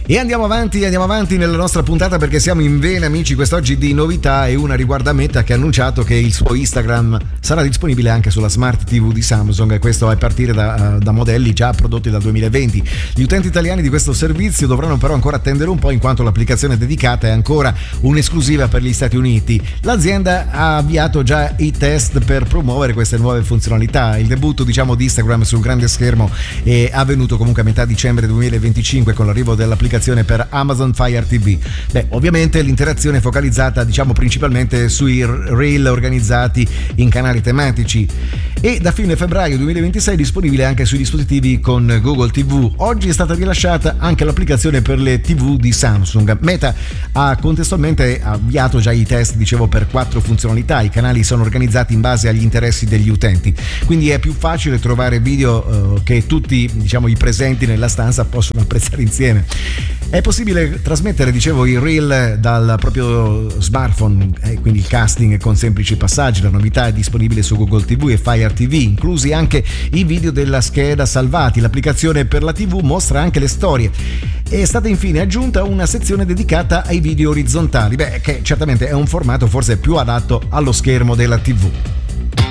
E andiamo avanti nella nostra puntata perché siamo in vena, amici, quest'oggi di novità, e una riguarda Meta, che ha annunciato che il suo Instagram sarà disponibile anche sulla Smart TV di Samsung, e questo a partire da modelli già prodotti dal 2020. Gli utenti italiani di questo servizio dovranno però ancora attendere un po', in quanto l'applicazione dedicata è ancora un'esclusiva per gli Stati Uniti. L'azienda ha avviato già i test per promuovere queste nuove funzionalità. Il debutto, di Instagram sul grande schermo è avvenuto comunque a metà dicembre 2025 con l'arrivo dell'applicazione per Amazon Fire TV. Ovviamente l'interazione è focalizzata principalmente sui reel organizzati in canali tematici, e da fine febbraio 2026 è disponibile anche sui dispositivi con Google TV. Oggi è stata rilasciata anche l'applicazione per le TV di Samsung. Meta ha contestualmente avviato già i test, per 4 funzionalità. I canali sono organizzati in base agli interessi degli utenti, quindi è più facile trovare video che tutti i presenti nella stanza possono apprezzare insieme. È possibile trasmettere, i reel dal proprio smartphone, quindi il casting con semplici passaggi. La novità è disponibile su Google TV e Fire TV, inclusi anche i video della scheda salvati. L'applicazione per la TV mostra anche le storie. È stata infine aggiunta una sezione dedicata ai video orizzontali, che certamente è un formato forse più adatto allo schermo della TV.